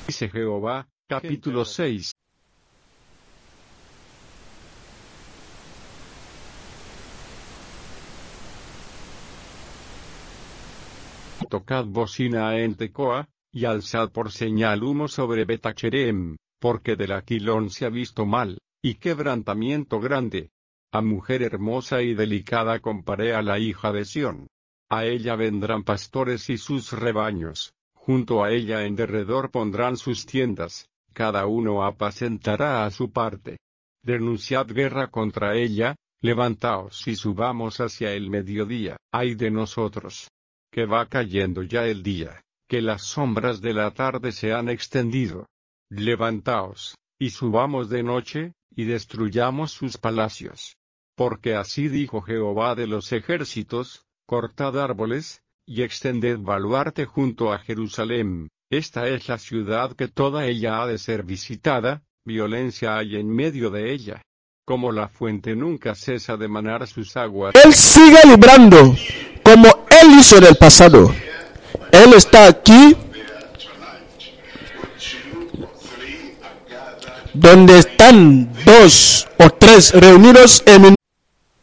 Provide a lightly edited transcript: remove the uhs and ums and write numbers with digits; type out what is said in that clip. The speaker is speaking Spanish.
Dice Jehová, capítulo 6. Tocad bocina en Tecoa, y alzad por señal humo sobre Betacherem, porque del Aquilón se ha visto mal, y quebrantamiento grande. A mujer hermosa y delicada comparé a la hija de Sión. A ella vendrán pastores y sus rebaños, junto a ella en derredor pondrán sus tiendas, cada uno apacentará a su parte. Denunciad guerra contra ella, levantaos y subamos hacia el mediodía. Ay de nosotros, que va cayendo ya el día, que las sombras de la tarde se han extendido. Levantaos, y subamos de noche, y destruyamos sus palacios. Porque así dijo Jehová de los ejércitos, cortad árboles, y extended baluarte junto a Jerusalén. Esta es la ciudad que toda ella ha de ser visitada, violencia hay en medio de ella. Como la fuente nunca cesa de manar sus aguas. Él sigue librando, como Él hizo en el pasado. Él está aquí, donde están 2 o 3 reunidos en mi